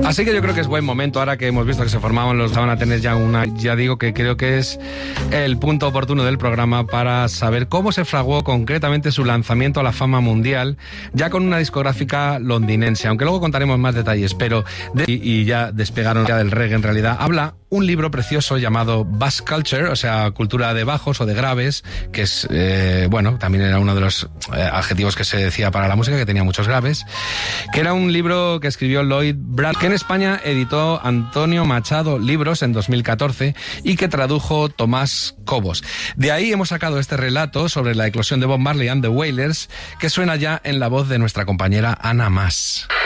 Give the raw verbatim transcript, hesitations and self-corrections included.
Así que yo creo que es buen momento, ahora que hemos visto que se formaban los, van a tener ya una, ya digo que creo que es el punto oportuno del programa para saber cómo se fraguó concretamente su lanzamiento a la fama mundial, ya con una discográfica londinense, aunque luego contaremos más detalles, pero de, y, y ya despegaron ya del reggae en realidad. Habla un libro precioso llamado Bass Culture, o sea, cultura de bajos o de graves, que es, eh, bueno, también era uno de los eh, adjetivos que se decía para la música, que tenía muchos graves, que era un libro que escribió Lloyd Brad, que en España editó Antonio Machado Libros en dos mil catorce y que tradujo Tomás Cobos. De ahí hemos sacado este relato sobre la eclosión de Bob Marley and the Wailers, que suena ya en la voz de nuestra compañera Ana Mas.